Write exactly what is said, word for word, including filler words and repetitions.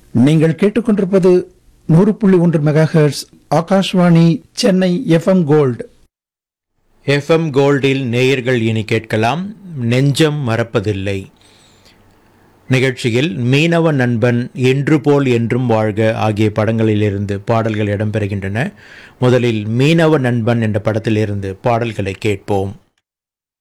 நீங்கள் கேட்டுக்கொண்டிருப்பது நூறு புள்ளி ஒன்று mega hertz Akashvani Chennai FM gold. FM கோல்டில் நேயர்கள் இனி கேட்கலாம் நெஞ்சம் மறப்பதில்லை நிகழ்ச்சியில் மீனவ நண்பன், என்று போல் என்றும் வாழ்க ஆகிய படங்களிலிருந்து பாடல்கள் இடம்பெறுகின்றன. முதலில் மீனவ நண்பன் என்ற படத்திலிருந்து பாடல்களை கேட்போம்.